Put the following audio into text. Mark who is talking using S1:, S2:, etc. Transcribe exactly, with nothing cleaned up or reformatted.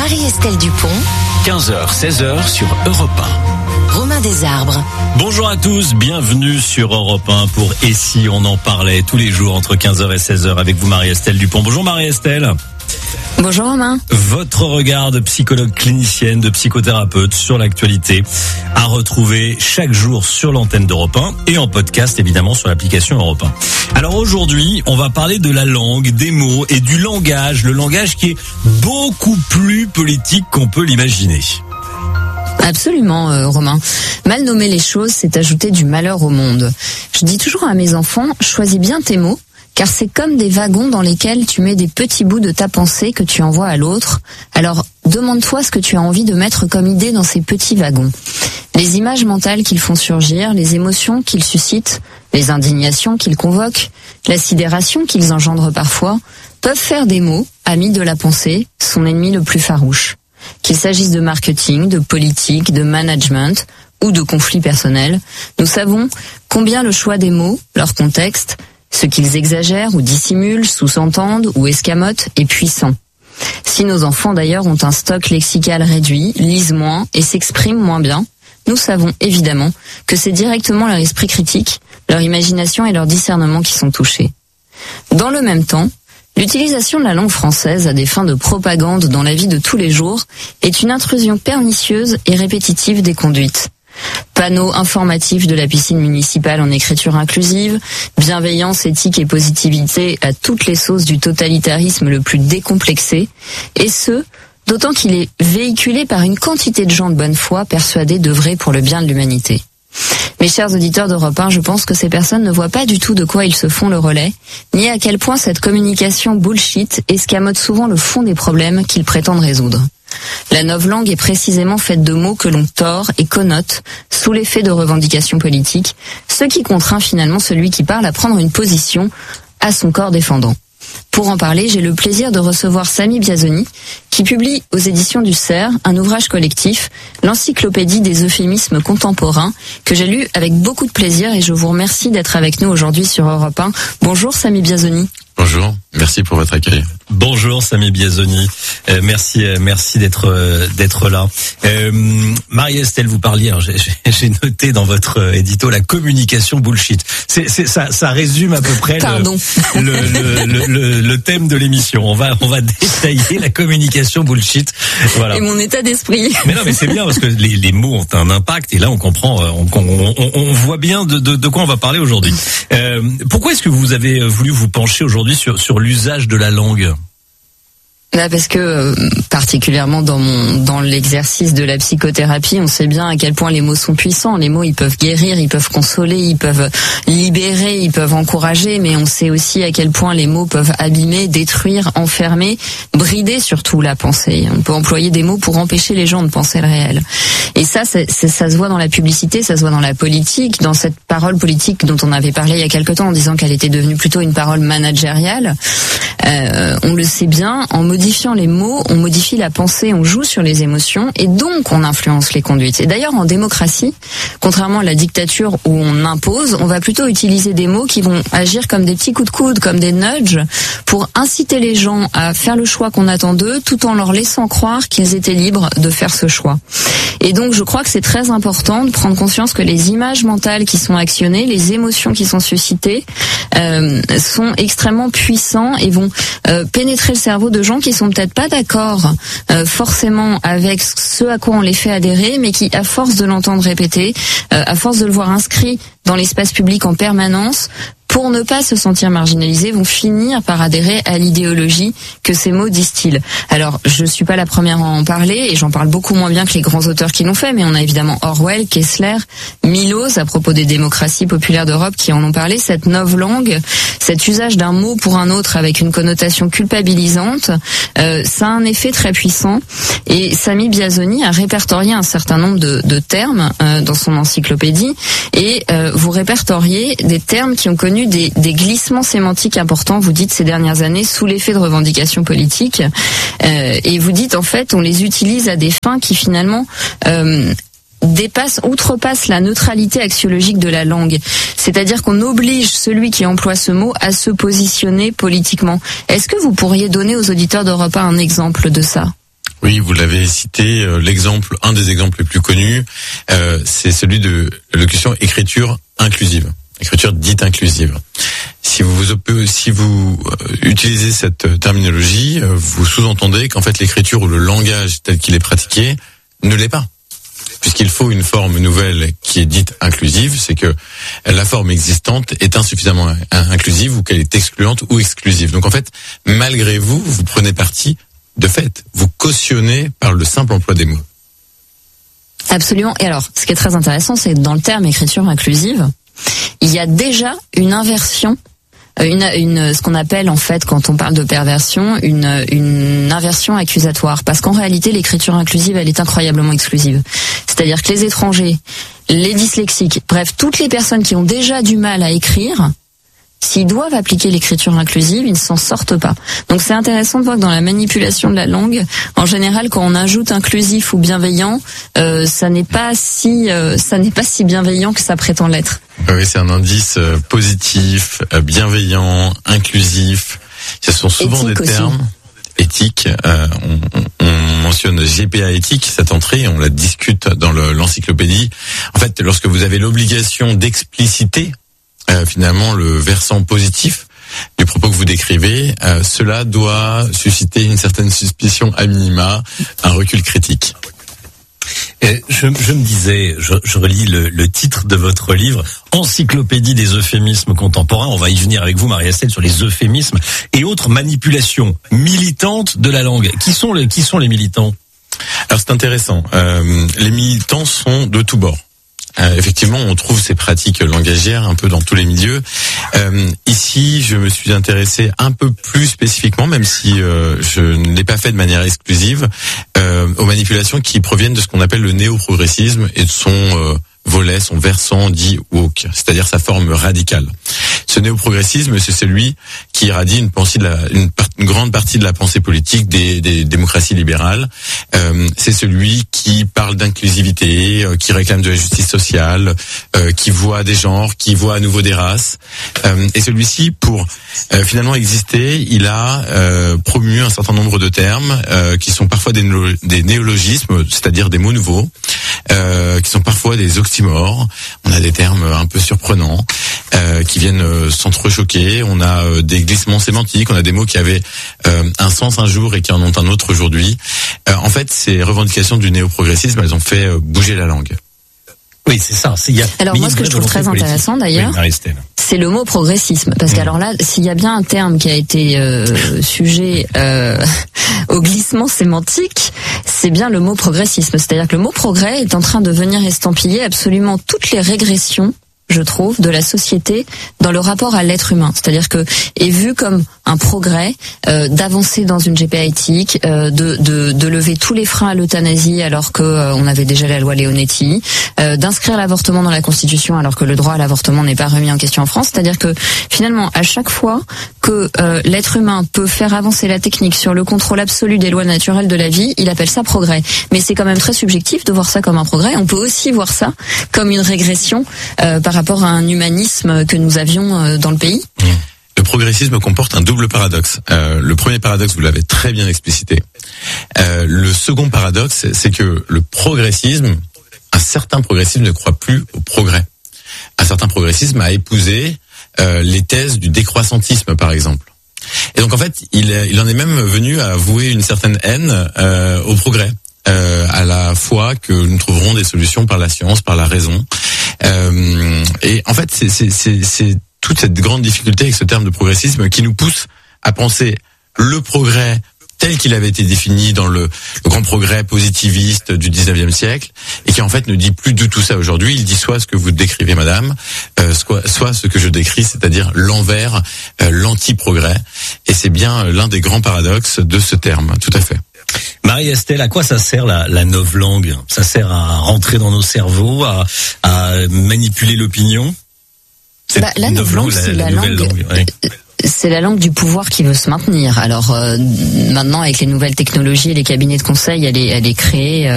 S1: Marie-Estelle Dupont,
S2: quinze heures seize heures sur Europe un.
S1: Romain Desarbres.
S2: Bonjour à tous, bienvenue sur Europe un pour Et si on en parlait tous les jours entre quinze heures et seize heures avec vous Marie-Estelle Dupont. Bonjour Marie-Estelle.
S3: Bonjour Romain.
S2: Votre regard de psychologue clinicienne, de psychothérapeute sur l'actualité à retrouver chaque jour sur l'antenne d'Europe un et en podcast évidemment sur l'application Europe un. Alors aujourd'hui, on va parler de la langue, des mots et du langage, le langage qui est beaucoup plus politique qu'on peut l'imaginer.
S3: Absolument, euh, Romain. Mal nommer les choses, c'est ajouter du malheur au monde. Je dis toujours à mes enfants, choisis bien tes mots, car c'est comme des wagons dans lesquels tu mets des petits bouts de ta pensée que tu envoies à l'autre. Alors, demande-toi ce que tu as envie de mettre comme idée dans ces petits wagons. Les images mentales qu'ils font surgir, les émotions qu'ils suscitent, les indignations qu'ils convoquent, la sidération qu'ils engendrent parfois, peuvent faire des mots, amis de la pensée, son ennemi le plus farouche. Qu'il s'agisse de marketing, de politique, de management ou de conflits personnels, nous savons combien le choix des mots, leur contexte, ce qu'ils exagèrent ou dissimulent, sous-entendent ou escamotent est puissant. Si nos enfants d'ailleurs ont un stock lexical réduit, lisent moins et s'expriment moins bien, nous savons évidemment que c'est directement leur esprit critique, leur imagination et leur discernement qui sont touchés. Dans le même temps, l'utilisation de la langue française à des fins de propagande dans la vie de tous les jours est une intrusion pernicieuse et répétitive des conduites. Panneaux informatifs de la piscine municipale en écriture inclusive, bienveillance, éthique et positivité à toutes les sauces du totalitarisme le plus décomplexé, et ce, d'autant qu'il est véhiculé par une quantité de gens de bonne foi persuadés d'œuvrer pour le bien de l'humanité. Mes chers auditeurs d'Europe un, je pense que ces personnes ne voient pas du tout de quoi ils se font le relais, ni à quel point cette communication bullshit escamote souvent le fond des problèmes qu'ils prétendent résoudre. La novlangue est précisément faite de mots que l'on tord et connote sous l'effet de revendications politiques, ce qui contraint finalement celui qui parle à prendre une position à son corps défendant. Pour en parler, j'ai le plaisir de recevoir Samy Biazoni, qui publie aux éditions du Cerf un ouvrage collectif, l'encyclopédie des euphémismes contemporains, que j'ai lu avec beaucoup de plaisir et je vous remercie d'être avec nous aujourd'hui sur Europe un. Bonjour Samy Biazoni.
S4: Bonjour, merci pour votre accueil.
S2: Bonjour Samy Biazoni, euh, merci euh, merci d'être euh, d'être là. Euh, Marie-Estelle, vous parliez, hein, j'ai, j'ai noté dans votre euh, édito la communication bullshit. C'est, c'est ça, ça résume à peu près le, le, le, le, le, le thème de l'émission. On va on va détailler la communication bullshit. Voilà.
S3: Et mon état d'esprit.
S2: Mais non, mais c'est bien parce que les, les mots ont un impact et là on comprend, on, on, on, on voit bien de, de, de quoi on va parler aujourd'hui. Euh, pourquoi est-ce que vous avez voulu vous pencher aujourd'hui sur sur l'usage de la langue?
S3: Là, parce que euh, particulièrement dans mon dans l'exercice de la psychothérapie, on sait bien à quel point les mots sont puissants. Les mots, ils peuvent guérir, ils peuvent consoler, ils peuvent libérer, ils peuvent encourager, mais on sait aussi à quel point les mots peuvent abîmer, détruire, enfermer, brider surtout la pensée. On peut employer des mots pour empêcher les gens de penser le réel. Et ça, c'est, c'est, ça se voit dans la publicité, ça se voit dans la politique, dans cette parole politique dont on avait parlé il y a quelque temps en disant qu'elle était devenue plutôt une parole managériale. Euh, on le sait bien, en modifiant les mots, on modifie la pensée, on joue sur les émotions et donc on influence les conduites. Et d'ailleurs, en démocratie, contrairement à la dictature où on impose, on va plutôt utiliser des mots qui vont agir comme des petits coups de coude, comme des nudges, pour inciter les gens à faire le choix qu'on attend d'eux, tout en leur laissant croire qu'ils étaient libres de faire ce choix. Et donc, je crois que c'est très important de prendre conscience que les images mentales qui sont actionnées, les émotions qui sont suscitées, euh, sont extrêmement puissants et vont euh, pénétrer le cerveau de gens qui sont peut-être pas d'accord euh, forcément avec ce à quoi on les fait adhérer, mais qui, à force de l'entendre répéter, euh, à force de le voir inscrit dans l'espace public en permanence, pour ne pas se sentir marginalisés, vont finir par adhérer à l'idéologie que ces mots distillent. Alors, je suis pas la première à en parler, et j'en parle beaucoup moins bien que les grands auteurs qui l'ont fait, mais on a évidemment Orwell, Kessler, Milosz, à propos des démocraties populaires d'Europe, qui en ont parlé. Cette novlangue, cet usage d'un mot pour un autre avec une connotation culpabilisante, euh, ça a un effet très puissant. Et Samy Biazoni a répertorié un certain nombre de, de termes euh, dans son encyclopédie, et euh, vous répertoriez des termes qui ont connu Des, des glissements sémantiques importants, vous dites, ces dernières années, sous l'effet de revendications politiques. Euh, et vous dites, en fait, on les utilise à des fins qui, finalement, euh, dépassent, outrepassent la neutralité axiologique de la langue. C'est-à-dire qu'on oblige celui qui emploie ce mot à se positionner politiquement. Est-ce que vous pourriez donner aux auditeurs d'Europe un un exemple de ça ?
S4: Oui, vous l'avez cité, euh, l'exemple, un des exemples les plus connus, euh, c'est celui de l'élocution écriture inclusive, écriture dite inclusive. Si vous si vous utilisez cette terminologie, vous sous-entendez qu'en fait l'écriture ou le langage tel qu'il est pratiqué ne l'est pas. Puisqu'il faut une forme nouvelle qui est dite inclusive, c'est que la forme existante est insuffisamment inclusive ou qu'elle est excluante ou exclusive. Donc en fait, malgré vous, vous prenez parti de fait. Vous cautionnez par le simple emploi des mots.
S3: Absolument. Et alors, ce qui est très intéressant, c'est que dans le terme écriture inclusive, il y a déjà une inversion. Une, une, ce qu'on appelle en fait, quand on parle de perversion, une, une inversion accusatoire. Parce qu'en réalité, l'écriture inclusive, elle est incroyablement exclusive. C'est-à-dire que les étrangers, les dyslexiques, bref, toutes les personnes qui ont déjà du mal à écrire, s'ils doivent appliquer l'écriture inclusive, ils ne s'en sortent pas. Donc c'est intéressant de voir que dans la manipulation de la langue, en général, quand on ajoute inclusif ou bienveillant, euh, ça n'est pas si, euh, ça n'est pas si bienveillant que ça prétend l'être.
S4: Oui, c'est un indice positif, bienveillant, inclusif. Ce sont souvent
S3: éthique
S4: des termes aussi. Éthiques. Euh, on, on mentionne G P A éthique, cette entrée, on la discute dans le, l'encyclopédie. En fait, lorsque vous avez l'obligation d'expliciter euh, finalement le versant positif du propos que vous décrivez, euh, cela doit susciter une certaine suspicion à minima, un recul critique.
S2: Et je, je me disais, je, je relis le, le titre de votre livre, Encyclopédie des euphémismes contemporains. On va y venir avec vous, Marie-Estelle, sur les euphémismes et autres manipulations militantes de la langue. Qui sont les, qui sont les militants ?
S4: Alors c'est intéressant. Euh, les militants sont de tous bords. Euh, effectivement, on trouve ces pratiques langagières un peu dans tous les milieux. Euh, ici, je me suis intéressé un peu plus spécifiquement, même si euh, je ne l'ai pas fait de manière exclusive, euh, aux manipulations qui proviennent de ce qu'on appelle le néo-progressisme et de son euh, volet, son versant dit woke, c'est-à-dire sa forme radicale. Ce néo-progressisme, c'est celui qui irradie une, pensée de la, une, part, une grande partie de la pensée politique des, des démocraties libérales. Euh, c'est celui qui parle d'inclusivité, euh, qui réclame de la justice sociale, euh, qui voit des genres, qui voit à nouveau des races. Euh, et celui-ci, pour euh, finalement exister, il a euh, promu un certain nombre de termes euh, qui sont parfois des, des néologismes, c'est-à-dire des mots nouveaux, euh, qui sont parfois des oxymores. On a des termes un peu surprenants euh, qui viennent euh, s'entrechoquer. On a euh, des glissements sémantiques, on a des mots qui avaient euh, un sens un jour et qui en ont un autre aujourd'hui. Euh, en fait, ces revendications du néo-progressisme, elles ont fait euh, bouger la langue.
S2: Oui, c'est ça. C'est, y a,
S3: alors moi, ce que je trouve très politique. intéressant d'ailleurs, oui, c'est le mot progressisme. Parce mmh. qu'alors là, s'il y a bien un terme qui a été euh, sujet euh, au glissement sémantique, c'est bien le mot progressisme. C'est-à-dire que le mot progrès est en train de venir estampiller absolument toutes les régressions, je trouve, de la société dans le rapport à l'être humain. C'est-à-dire que est vu comme un progrès euh, d'avancer dans une G P A éthique, euh, de, de, de lever tous les freins à l'euthanasie alors que euh, on avait déjà la loi Leonetti, euh, d'inscrire l'avortement dans la Constitution alors que le droit à l'avortement n'est pas remis en question en France. C'est-à-dire que finalement, à chaque fois que euh, l'être humain peut faire avancer la technique sur le contrôle absolu des lois naturelles de la vie, il appelle ça progrès. Mais c'est quand même très subjectif de voir ça comme un progrès. On peut aussi voir ça comme une régression euh, par rapport à un humanisme que nous avions euh, dans le pays.
S4: Mmh. Le progressisme comporte un double paradoxe. Euh, le premier paradoxe, vous l'avez très bien explicité. Euh, le second paradoxe, c'est que le progressisme, un certain progressisme ne croit plus au progrès. Un certain progressisme a épousé euh, les thèses du décroissantisme, par exemple. Et donc en fait, il, il en est même venu à avouer une certaine haine euh, au progrès, euh, à la foi que nous trouverons des solutions par la science, par la raison. Euh, et en fait, c'est, c'est, c'est, c'est toute cette grande difficulté avec ce terme de progressisme qui nous pousse à penser le progrès tel qu'il avait été défini dans le, le grand progrès positiviste du dix-neuvième siècle, et qui en fait ne dit plus du tout ça aujourd'hui. Il dit soit ce que vous décrivez, madame, euh, soit, soit ce que je décris, c'est-à-dire l'envers, euh, l'anti-progrès. Et c'est bien l'un des grands paradoxes de ce terme, tout à fait.
S2: Marie-Estelle, à quoi ça sert la, la novlangue ? Ça sert à rentrer dans nos cerveaux, à, à manipuler l'opinion ?
S3: C'est bah, la novlangue, c'est la, la langue, langue oui. C'est la langue du pouvoir qui veut se maintenir. Alors euh, maintenant, avec les nouvelles technologies et les cabinets de conseil, elle est, elle est créée. Euh,